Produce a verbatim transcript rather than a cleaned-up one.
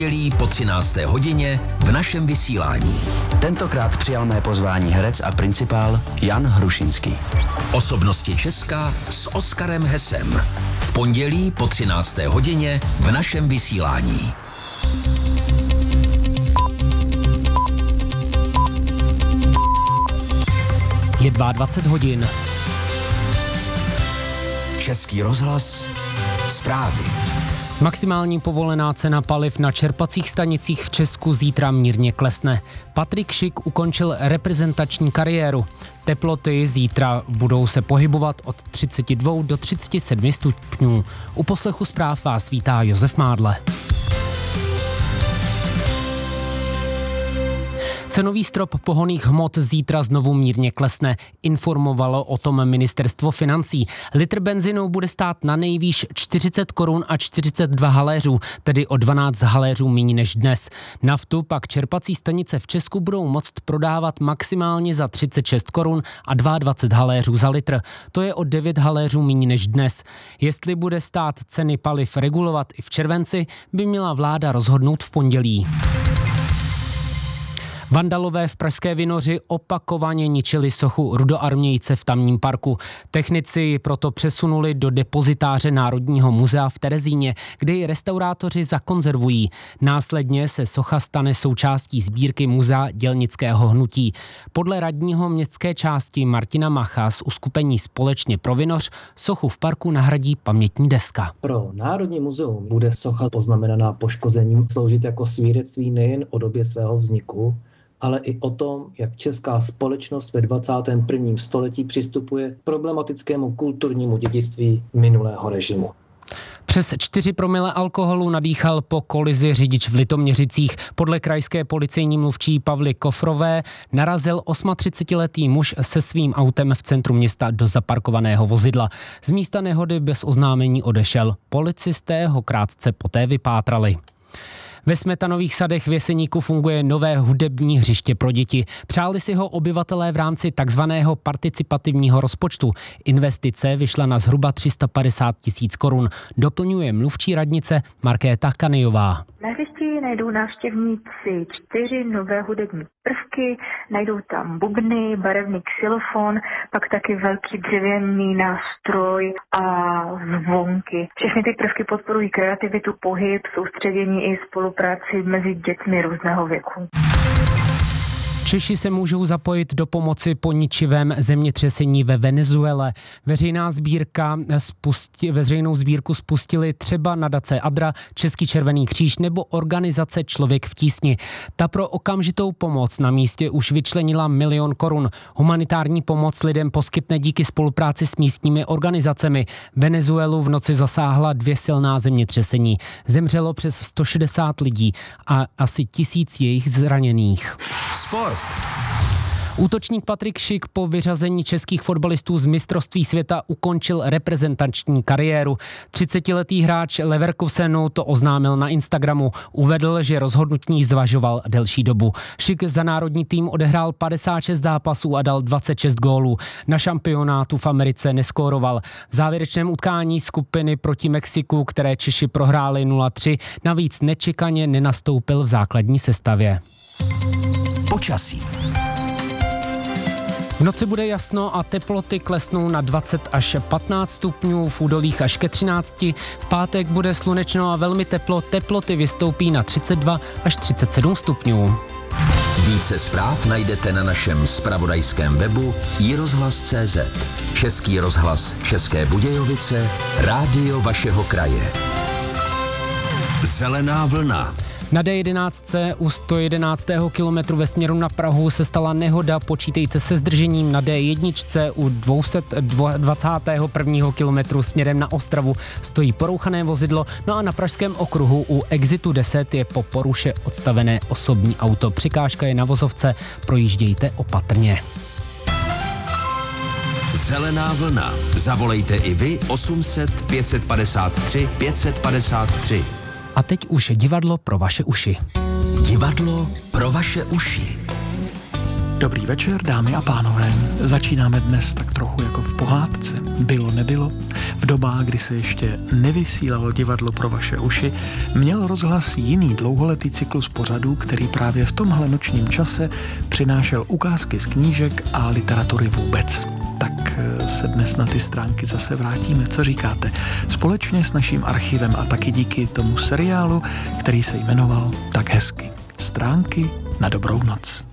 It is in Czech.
po třinácté hodině v našem vysílání. Tentokrát přijal mé pozvání herec a principál Jan Hrušinský. Osobnosti Česka s Oskarem Hesem. V pondělí po třinácté hodině v našem vysílání. Je dvacet dva hodin. Český rozhlas. Zprávy. Maximální povolená cena paliv na čerpacích stanicích v Česku zítra mírně klesne. Patrik Šik ukončil reprezentační kariéru. Teploty zítra budou se pohybovat od třicet dva do třicet sedm stupňů. U poslechu zpráv vás vítá Josef Mádle. Cenový strop pohonných hmot zítra znovu mírně klesne, informovalo o tom ministerstvo financí. Litr benzinu bude stát na nejvýš čtyřicet korun a čtyřicet dva haléřů, tedy o dvanáct haléřů méně než dnes. Naftu pak čerpací stanice v Česku budou moct prodávat maximálně za třicet šest korun a dvacet dva haléřů za litr. To je o devět haléřů méně než dnes. Jestli bude stát ceny paliv regulovat i v červenci, by měla vláda rozhodnout v pondělí. Vandalové v Pražské Vinoři opakovaně ničili sochu Rudoarmějce v tamním parku. Technici ji proto přesunuli do depozitáře Národního muzea v Terezíně, kde ji restaurátoři zakonzervují. Následně se socha stane součástí sbírky muzea dělnického hnutí. Podle radního městské části Martina Macha z uskupení Společně pro Vinoř sochu v parku nahradí pamětní deska. Pro Národní muzeum bude socha poznamenaná poškozením sloužit jako svědectví nejen o době svého vzniku, ale i o tom, jak česká společnost ve dvacátém prvním století přistupuje k problematickému kulturnímu dědictví minulého režimu. Přes čtyři promile alkoholu nadýchal po kolizi řidič v Litoměřicích. Podle krajské policejní mluvčí Pavly Kofrové narazil třicetiosmiletý muž se svým autem v centru města do zaparkovaného vozidla. Z místa nehody bez oznámení odešel. Policisté ho krátce poté vypátrali. Ve Smetanových sadech v Jeseníku funguje nové hudební hřiště pro děti. Přáli si ho obyvatelé v rámci takzvaného participativního rozpočtu. Investice vyšla na zhruba tři sta padesát tisíc korun. Doplňuje mluvčí radnice Markéta Kanejová. Na hřišti najdou návštěvníci čtyři nové hudební prvky, najdou tam bubny, barevný xylofon, pak taky velký dřevěný nástroj a zvonky. Všechny ty prvky podporují kreativitu, pohyb, soustředění i spolupráci mezi dětmi různého věku. Češi se můžou zapojit do pomoci po ničivém zemětřesení ve Venezuele. Veřejná sbírka spusti, veřejnou sbírku spustili třeba nadace Adra, Český červený kříž nebo organizace Člověk v tísni. Ta pro okamžitou pomoc na místě už vyčlenila milion korun. Humanitární pomoc lidem poskytne díky spolupráci s místními organizacemi. Venezuelu v noci zasáhla dvě silná zemětřesení. Zemřelo přes sto šedesát lidí a asi tisíc jejich zraněných. Sport. Útočník Patrik Šik po vyřazení českých fotbalistů z mistrovství světa ukončil reprezentační kariéru. třicetiletý hráč Leverkusenu to oznámil na Instagramu. Uvedl, že rozhodnutí zvažoval delší dobu. Šik za národní tým odehrál padesát šest zápasů a dal dvacet šest gólů. Na šampionátu v Americe neskóroval. V závěrečném utkání skupiny proti Mexiku, které Češi prohráli nula tři, navíc nečekaně nenastoupil v základní sestavě. Počasí. V noci bude jasno a teploty klesnou na dvacet až patnáct stupňů, v údolích až ke třinácti. V pátek bude slunečno a velmi teplo, teploty vystoupí na třicet dva až třicet sedm stupňů. Více zpráv najdete na našem zpravodajském webu i rozhlas tečka cé zet. Český rozhlas České Budějovice, rádio vašeho kraje. Zelená vlna. Na dé jedenáct u sto jedenáctého kilometru ve směru na Prahu se stala nehoda, počítejte se zdržením. Na dé jedna u dvě stě dvacátého prvního kilometru směrem na Ostravu stojí porouchané vozidlo, no a na pražském okruhu u exitu deset je po poruše odstavené osobní auto. Překážka je na vozovce, projíždějte opatrně. Zelená vlna. Zavolejte i vy osm set pět padesát tři pět padesát tři. A teď už divadlo pro vaše uši. Divadlo pro vaše uši. Dobrý večer, dámy a pánové. Začínáme dnes tak trochu jako v pohádce. Bylo, nebylo. V dobách, kdy se ještě nevysílalo divadlo pro vaše uši, měl rozhlas jiný dlouholetý cyklus pořadů, který právě v tomhle nočním čase přinášel ukázky z knížek a literatury vůbec. Tak se dnes na ty stránky zase vrátíme. Co říkáte? Společně s naším archivem a taky díky tomu seriálu, který se jmenoval tak hezky. Stránky na dobrou noc.